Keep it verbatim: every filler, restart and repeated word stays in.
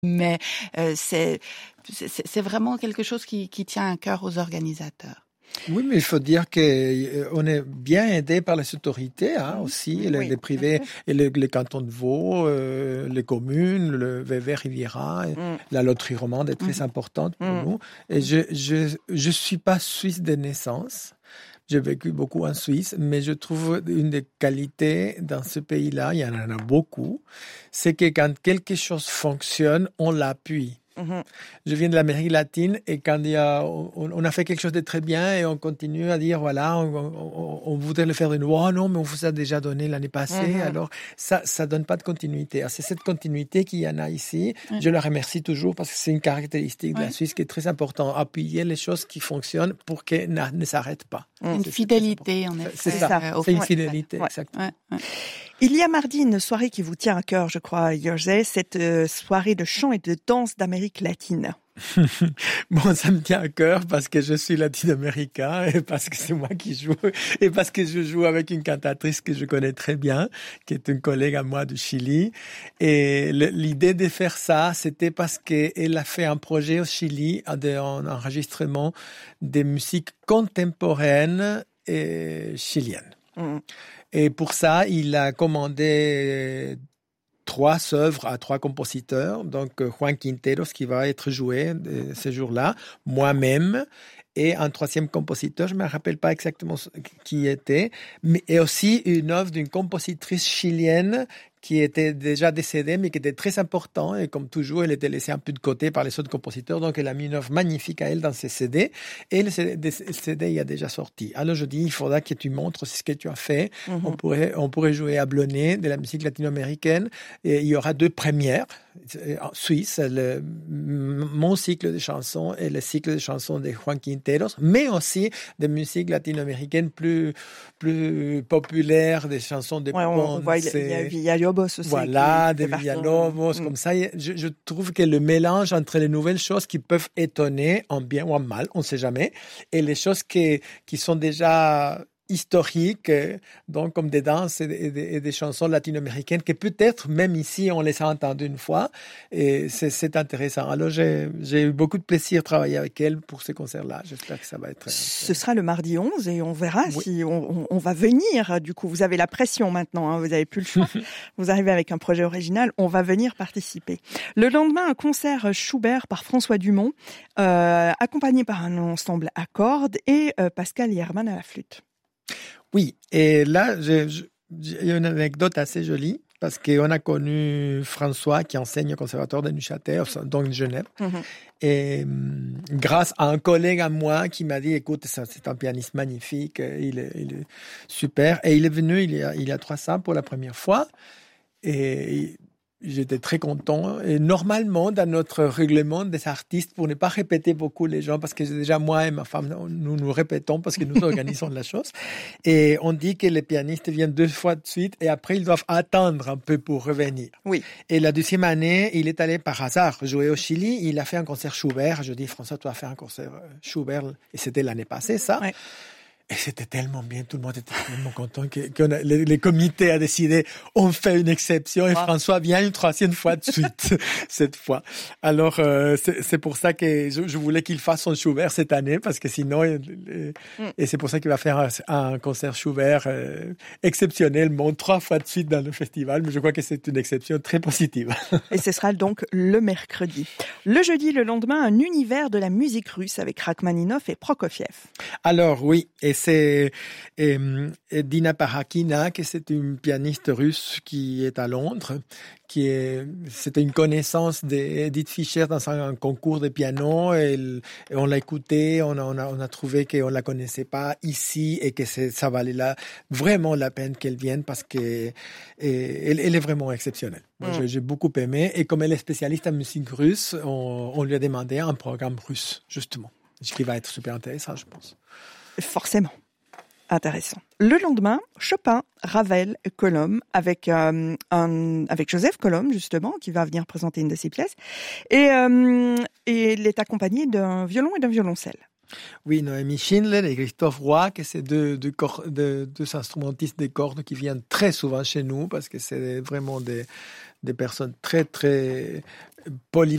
Mais euh, c'est, c'est c'est vraiment quelque chose qui qui tient à cœur aux organisateurs. Oui, mais il faut dire qu'on est bien aidé par les autorités hein, aussi, oui, les, oui, les privés, et les, les cantons de Vaud, euh, les communes, le V V Riviera, mm. la loterie romande est très mm. importante pour mm. nous. Et je je je suis pas suisse de naissance. J'ai vécu beaucoup en Suisse, mais je trouve une des qualités dans ce pays-là, il y en a beaucoup, c'est que quand quelque chose fonctionne, on l'appuie. Mm-hmm. Je viens de l'Amérique latine et quand il y a, on, on a fait quelque chose de très bien et on continue à dire voilà, on, on, on voudrait le faire de nouveau. Oh non, mais on vous a déjà donné l'année passée. Mm-hmm. Alors ça, ça donne pas de continuité. Alors, c'est cette continuité qu'il y en a ici. Mm-hmm. Je le remercie toujours parce que c'est une caractéristique de la Suisse qui est très importante. Appuyer les choses qui fonctionnent pour qu'elles ne, ne s'arrêtent pas. Mm-hmm. Une c'est, fidélité, en effet. C'est, c'est ça. ça. C'est une fidélité, ouais. exactement. Ouais. Ouais. Il y a mardi une soirée qui vous tient à cœur, je crois, Jerzy, cette euh, soirée de chant et de danse d'Amérique latine. Bon, ça me tient à cœur parce que je suis latino-américain et parce que c'est moi qui joue et parce que je joue avec une cantatrice que je connais très bien, qui est une collègue à moi du Chili. Et le, l'idée de faire ça, c'était parce qu'elle a fait un projet au Chili en enregistrement des musiques contemporaines et chiliennes. Mmh. Et pour ça, il a commandé trois œuvres à trois compositeurs. Donc, Juan Quinteros, qui va être joué ce jour-là, moi-même, et un troisième compositeur, je ne me rappelle pas exactement qui était, mais et aussi une œuvre d'une compositrice chilienne qui était déjà décédée, mais qui était très important. Et comme toujours, elle était laissée un peu de côté par les autres compositeurs. Donc, elle a mis une œuvre magnifique à elle dans ses C D. Et le C D, le C D il a déjà sorti. Alors, je dis, il faudra que tu montres ce que tu as fait. Mm-hmm. On pourrait, on pourrait jouer à Blonay, de la musique latino-américaine. Et il y aura deux premières. En Suisse, le, mon cycle de chansons et le cycle de chansons de Juan Quinteros, mais aussi des musiques latino-américaines plus, plus populaires, des chansons de ouais, Ponce. On voit, il y a Villalobos aussi. Voilà, des Villalobos, mmh. comme ça. Je, je trouve que le mélange entre les nouvelles choses qui peuvent étonner, en bien ou en mal, on ne sait jamais, et les choses qui, qui sont déjà historiques, donc comme des danses et des, et des chansons latino-américaines que peut-être même ici on les a entendues une fois et c'est, c'est intéressant. Alors j'ai, j'ai eu beaucoup de plaisir à travailler avec elle pour ce concert-là. J'espère que ça va être. Ce sera le mardi onze et on verra oui. si on, on, on va venir. Du coup, vous avez la pression maintenant, hein, vous n'avez plus le choix. Vous arrivez avec un projet original, on va venir participer. Le lendemain, un concert Schubert par François Dumont, euh, accompagné par un ensemble à cordes et euh, Pascal Hierman à la flûte. Oui, et là, j'ai, j'ai une anecdote assez jolie parce qu'on a connu François qui enseigne au conservatoire de Neuchâtel, donc de Genève. Mm-hmm. Et grâce à un collègue à moi qui m'a dit, écoute, c'est un pianiste magnifique, il est, il est super. Et il est venu il y a, il y a trois ans pour la première fois. Et j'étais très content. Et normalement, dans notre règlement des artistes, pour ne pas répéter beaucoup les gens, parce que déjà moi et ma femme, nous nous répétons parce que nous organisons la chose. Et on dit que les pianistes viennent deux fois de suite et après ils doivent attendre un peu pour revenir. Oui. Et la deuxième année, il est allé par hasard jouer au Chili. Il a fait un concert Schubert. Je dis, François, tu vas faire un concert Schubert. Et c'était l'année passée, ça. Ouais. Et c'était tellement bien, tout le monde était tellement content que, que a, les, les comités a décidé, on fait une exception et wow. François vient une troisième fois de suite, cette fois. Alors, euh, c'est, c'est pour ça que je, je voulais qu'il fasse son Schubert cette année, parce que sinon, et, et, mm. et c'est pour ça qu'il va faire un, un concert Schubert euh, exceptionnellement trois fois de suite dans le festival, mais je crois que c'est une exception très positive. Et ce sera donc le mercredi. Le jeudi, le lendemain, un univers de la musique russe avec Rachmaninov et Prokofiev. Alors, oui, et c'est et, et Dina Parakina, qui c'est une pianiste russe qui est à Londres, qui est, c'était une connaissance d'Edith Fischer dans un, un concours de piano, et, et on l'a écoutée, on a, on a, on a trouvé qu'on la connaissait pas ici et que c'est, ça valait la, vraiment la peine qu'elle vienne parce que et, elle, elle est vraiment exceptionnelle. Moi, mmh. j'ai, j'ai beaucoup aimé, et comme elle est spécialiste en musique russe, on, on lui a demandé un programme russe, justement, ce qui va être super intéressant, je pense. Forcément. Intéressant. Le lendemain, Chopin, Ravel, Colombe, avec, euh, un, avec Joseph Colombe, justement, qui va venir présenter une de ses pièces. Et, euh, et il est accompagné d'un violon et d'un violoncelle. Oui, Noémie Schindler et Christophe Roy, que c'est deux, deux, cor- deux, deux instrumentistes des cordes qui viennent très souvent chez nous, parce que c'est vraiment des, des personnes très, très polyvalentes.